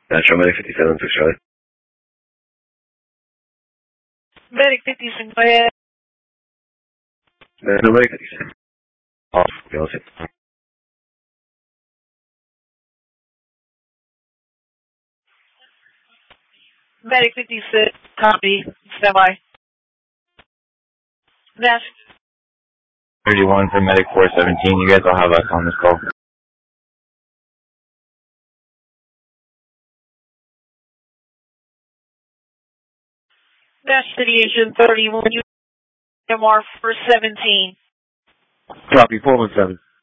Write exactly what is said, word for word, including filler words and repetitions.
Natural Medic fifty-seven, six Charlie. Medic fifty-seven, go ahead. Natural Medic fifty-seven. Off, go sit. Medic fifty-six, copy, stand by. Next. thirty-one for Medic four seventeen, you guys all have us on this call. Dash City Agent thirty-one, M R four seventeen. Copy, four one seven.